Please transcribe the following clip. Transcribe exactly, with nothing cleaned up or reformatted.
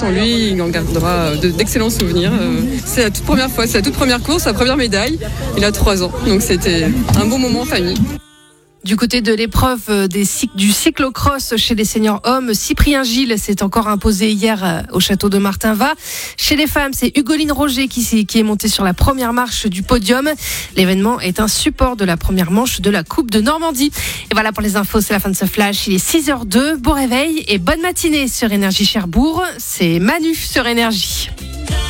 sans lui, il en gardera de, d'excellents souvenirs. C'est la toute première fois, c'est la toute première course, la première médaille. Il a trois ans, donc c'était un bon moment en famille. Du côté de l'épreuve des, du cyclocross chez les seniors hommes, Cyprien Gilles s'est encore imposé hier au château de Martinvat. Chez les femmes, c'est Hugoline Roger qui, qui est montée sur la première marche du podium. L'événement est un support de la première manche de la Coupe de Normandie. Et voilà pour les infos, c'est la fin de ce flash. Il est six heures deux, bon réveil et bonne matinée sur Énergie Cherbourg. C'est Manu sur Énergie.